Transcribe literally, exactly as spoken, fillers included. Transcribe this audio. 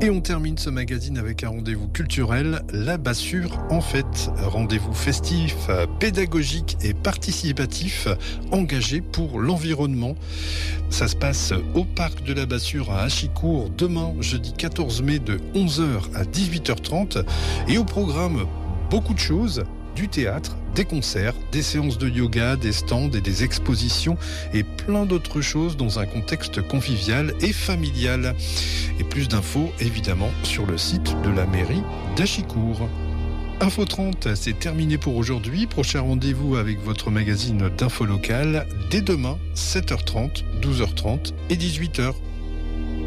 Et on termine ce magazine avec un rendez-vous culturel, La Bassure en fête. Rendez-vous festif, pédagogique et participatif, engagé pour l'environnement. Ça se passe au parc de la Bassure à Achicourt demain, jeudi quatorze mai de onze heures à dix-huit heures trente. Et au programme, beaucoup de choses. Du théâtre, des concerts, des séances de yoga, des stands et des expositions et plein d'autres choses dans un contexte convivial et familial. Et plus d'infos, évidemment, sur le site de la mairie d'Achicourt. Info trente, c'est terminé pour aujourd'hui. Prochain rendez-vous avec votre magazine d'info locale dès demain, sept heures trente, douze heures trente et dix-huit heures.